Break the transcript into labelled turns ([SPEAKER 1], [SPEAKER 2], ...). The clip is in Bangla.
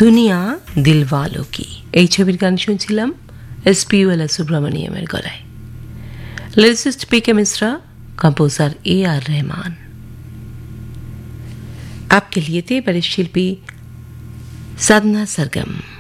[SPEAKER 1] দুনিয়া দিলওয়ালো কি, এই ছবির গান শুনছিলাম এসপি বালাসুব্রমণিয়ামের গলায়। Lyricist PK. Mishra, composer AR. Rahman. आपके लिए थे बड़े शिल्पी साधना सरगम।